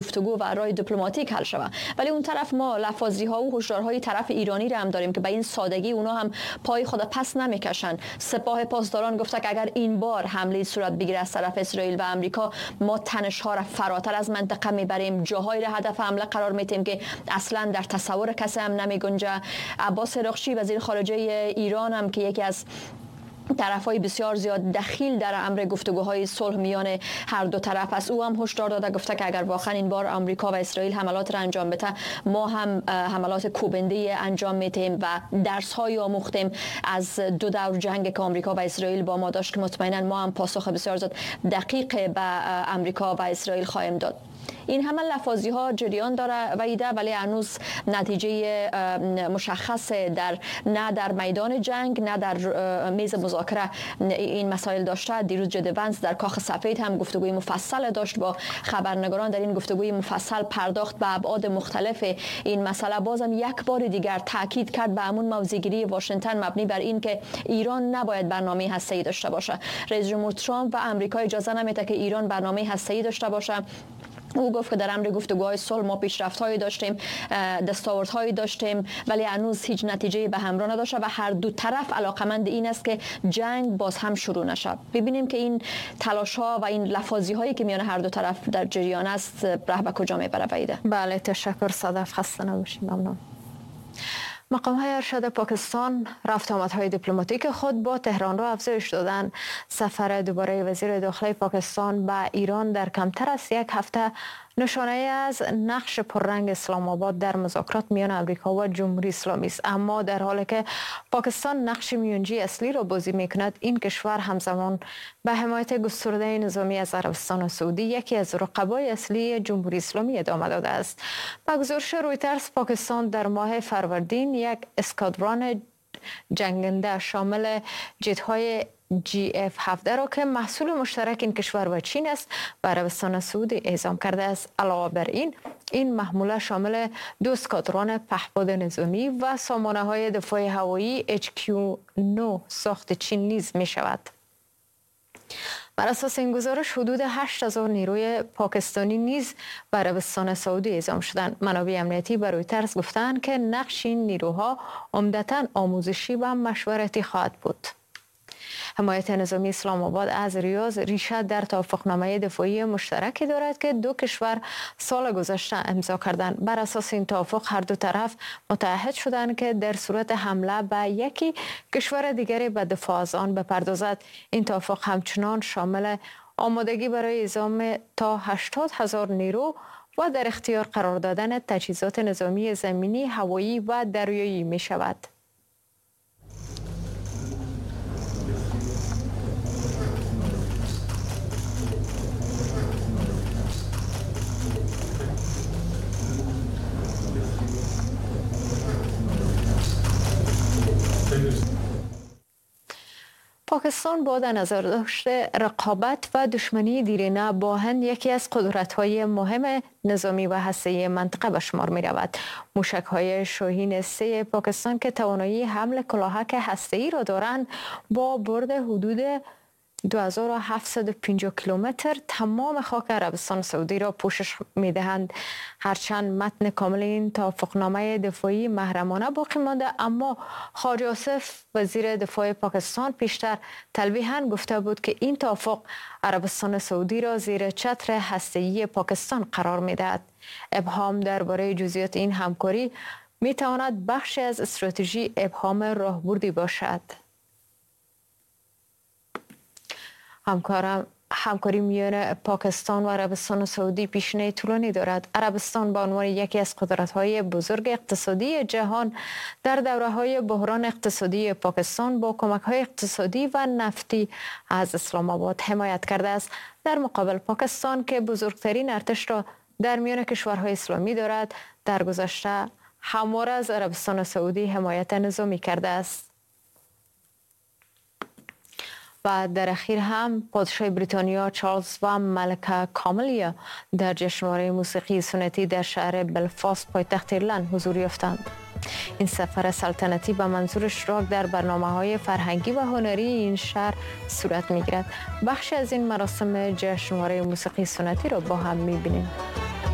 گفتگو و راه دیپلماتیک حل شود. ولی اون طرف ما لفاظی ها و هشدارهای طرف ایرانی را هم داریم که به این سادگی اونا هم پای خود پس نمیکشن. سپاه پاسداران گفته که اگر این بار حمله صورت بگیره از طرف اسرائیل و آمریکا، ما تنش‌ها را فراتر از منطقه میبریم، جاهای را هدف حمله قرار میدیم که اصلا در تصور کسی هم نمیگنجه. عباس عراقچی وزیر خارجه ایران هم که یکی از طرفای بسیار زیاد دخیل در امر گفتگوهای صلح میان هر دو طرف است، او هم هشدار داده، گفته که اگر واقعا این بار آمریکا و اسرائیل حملات را انجام بده، ما هم حملات کوبنده انجام میدیم و درس های آموختیم از دو دور جنگ که آمریکا و اسرائیل با ما داشت که مطمئنا ما هم پاسخ بسیار زیاد دقیق به آمریکا و اسرائیل خواهیم داد. این همه لفاظی ها جریان داره ولی هنوز نتیجه مشخص نه در میدان جنگ نه در میز مذاکره این مسائل داشته. دیروز جد ونس در کاخ سفید هم گفتگوی مفصل داشت با خبرنگاران. در این گفتگوی مفصل پرداخت به ابعاد مختلف این مسئله. بازم یک بار دیگر تاکید کرد به همون موضع‌گیری واشنگتن مبنی بر این که ایران نباید برنامه هسته‌ای داشته باشه. رئیس جمهور ترامپ و آمریکا اجازه نمیده که ایران برنامه هسته‌ای داشته باشه. او گفت که در امر گفتگوهای صلح ما پیشرفت‌هایی داشتیم، دستاوردهایی داشتیم، ولی هنوز هیچ نتیجه به همراه نداشته و هر دو طرف علاقمند این است که جنگ باز هم شروع نشه. ببینیم که این تلاش‌ها و این لفاظی‌هایی که میان هر دو طرف در جریان است راه به کجا میبره ویده. بله، تشکر صدف، خسته نباشید. ممنون. مقام‌های ارشد پاکستان رفت آمدهای دیپلماتیک خود با تهران را افزایش دادند. سفر دوباره وزیر داخلی پاکستان به ایران در کمتر از یک هفته نشانه از نقش پررنگ اسلام آباد در مذاکرات میان امریکا و جمهوری اسلامی است. اما در حالی که پاکستان نقش میانجی اصلی را بازی میکند، این کشور همزمان به حمایت گسترده نظامی از عربستان سعودی، یکی از رقبای اصلی جمهوری اسلامی، ادامه داده است. با گزارش رویترز، پاکستان در ماه فروردین یک اسکادران جنگنده شامل جت‌های GF-17 را که محصول مشترک این کشور و چین است به عربستان سعودی اعزام کرده است. علاوه بر این محموله شامل 2 اسکادران پهپاد نظامی و سامانه‌های دفاع هوایی HQ-9 ساخت چین نیز می شود. بر اساس این گزارش حدود 8000 نیروی پاکستانی نیز به عربستان سعودی اعزام شدند. منابع امنیتی به رویترز گفتند که نقش این نیروها عمدتاً آموزشی و مشورتی خواهد بود. حمایت نظامی اسلام آباد از ریاض ریشه در توافقنامه دفاعی مشترکی دارد که دو کشور سال گذشته امضا کردند. بر اساس این توافق هر دو طرف متعهد شدند که در صورت حمله به یکی کشور دیگری به دفاع از آن بپردازد. این توافق همچنان شامل آمادگی برای اعزام تا 80,000 نیرو و در اختیار قرار دادن تجهیزات نظامی زمینی، هوایی و دریایی می شود. پاکستان با در نظر داشته رقابت و دشمنی دیرینه با هند یکی از قدرت‌های مهم نظامی و هسته‌ای منطقه به شمار می‌رود. موشک‌های شاهین 3 پاکستان که توانایی حمل کلاهک هسته‌ای را دارند با برد حدود 2750 کیلومتر تمام خاک عربستان سعودی را پوشش می‌دهند. هرچند متن کامل این توافقنامه دفاعی محرمانه باقی مانده، اما خواجه آصف وزیر دفاع پاکستان پیشتر تلویحاً گفته بود که این توافق عربستان سعودی را زیر چتر هسته‌ای پاکستان قرار می‌دهد. ابهام درباره جزئیات این همکاری می‌تواند بخشی از استراتژی ابهام راهبردی باشد. همکاری میان پاکستان و عربستان سعودی پیشینه طولانی دارد. عربستان به عنوان یکی از قدرت‌های بزرگ اقتصادی جهان در دوره‌های بحران اقتصادی پاکستان با کمک‌های اقتصادی و نفتی از اسلام آباد حمایت کرده است. در مقابل پاکستان که بزرگترین ارتش را در میان کشورهای اسلامی دارد، در گذشته همواره از عربستان سعودی حمایت نظامی کرده است. و در اخیر هم پادشاه بریتانیا چارلز و ملکه کامیلا در جشنواره موسیقی سنتی در شهر بلفاست پایتخت ایرلند حضور یافتند. این سفر سلطنتی به منظور اشتراک در برنامه‌های فرهنگی و هنری این شهر صورت می‌گیرد. بخشی از این مراسم جشنواره موسیقی سنتی را با هم می‌بینیم.